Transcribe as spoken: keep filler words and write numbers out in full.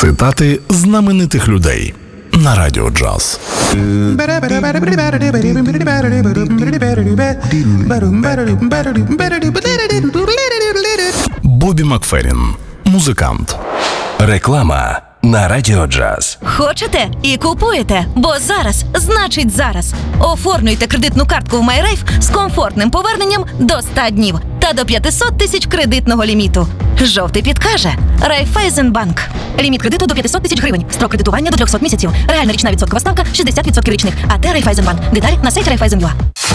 Цитати знаменитих людей на Радіо Джаз. Бобі Макферрін, музикант. Реклама на Радіо Джаз. Хочете і купуєте, бо зараз значить зараз. Оформлюйте кредитну картку в MyRafe з комфортним поверненням до ста днів та до п'ятсот тисяч кредитного ліміту. Жовтий підкаже Райффайзенбанк. Ліміт кредиту до п'ятсот тисяч гривень. Строк кредитування до трьохсот місяців. Реальна річна відсоткова ставка шістдесят відсотків річних. АТ Райффайзенбанк. Деталі на сайті Райффайзен.ua.